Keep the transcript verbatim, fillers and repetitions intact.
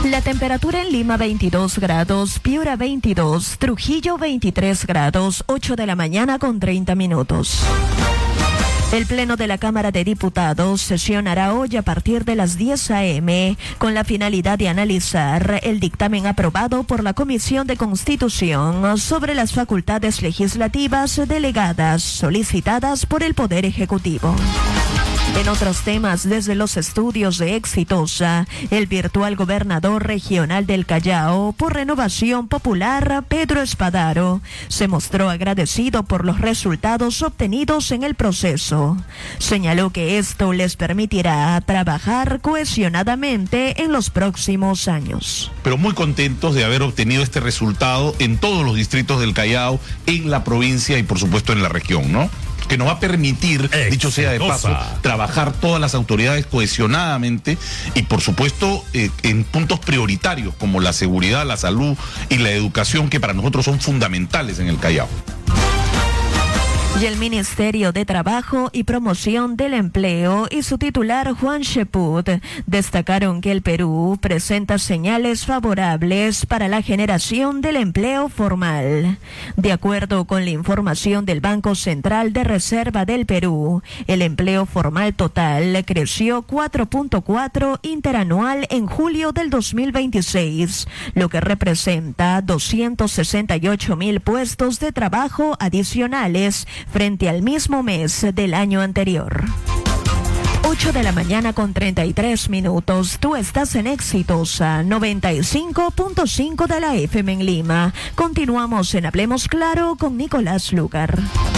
La temperatura en Lima veintidós grados, Piura veintidós, Trujillo veintitrés grados, ocho de la mañana con treinta minutos. El Pleno de la Cámara de Diputados sesionará hoy a partir de las diez a eme con la finalidad de analizar el dictamen aprobado por la Comisión de Constitución sobre las facultades legislativas delegadas solicitadas por el Poder Ejecutivo. En otros temas, desde los estudios de Exitosa, el virtual gobernador regional del Callao por Renovación Popular, Pedro Espadaro, se mostró agradecido por los resultados obtenidos en el proceso. Señaló que esto les permitirá trabajar cohesionadamente en los próximos años. Pero muy contentos de haber obtenido este resultado en todos los distritos del Callao, en la provincia y por supuesto en la región, ¿no? Que nos va a permitir, Exitosa. Dicho sea de paso, trabajar todas las autoridades cohesionadamente y por supuesto eh, en puntos prioritarios como la seguridad, la salud y la educación, que para nosotros son fundamentales en el Callao. Y el Ministerio de Trabajo y Promoción del Empleo y su titular Juan Cheput destacaron que el Perú presenta señales favorables para la generación del empleo formal. De acuerdo con la información del Banco Central de Reserva del Perú, el empleo formal total creció cuatro punto cuatro interanual en julio del dos mil veintiséis, lo que representa doscientos sesenta y ocho mil puestos de trabajo adicionales frente al mismo mes del año anterior. ocho de la mañana con treinta y tres minutos. Tú estás en Exitosa noventa y cinco punto cinco de la F M en Lima. Continuamos en Hablemos Claro con Nicolás Lugar.